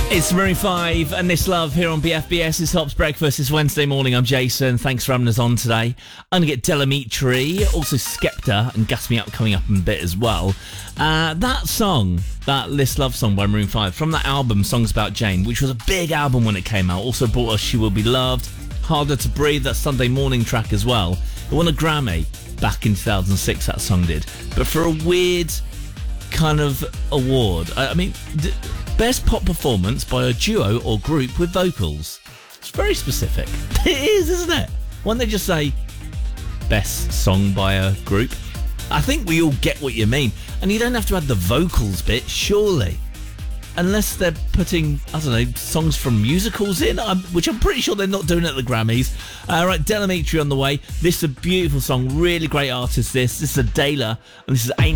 It's Maroon 5 and This Love here on BFBS. It's Hops Breakfast. It's Wednesday morning. I'm Jason. Thanks for having us on today. I'm going to get Delamitri, also Skepta and Gas Me Up coming up in a bit as well. That song, that This Love song by Maroon 5, from that album, Songs About Jane, which was a big album when it came out, also brought us She Will Be Loved, Harder to Breathe, that Sunday morning track as well. It won a Grammy back in 2006, that song did. But for a weird kind of award, best pop performance by a duo or group with vocals. It's very specific. It is, isn't it? Why don't they just say best song by a group? I think we all get what you mean. And you don't have to add the vocals bit, surely. Unless they're putting, I don't know, songs from musicals in, which I'm pretty sure they're not doing at the Grammys. Right, Delamitri on the way. This is a beautiful song, really great artist this. This is Adela, and this is Ain't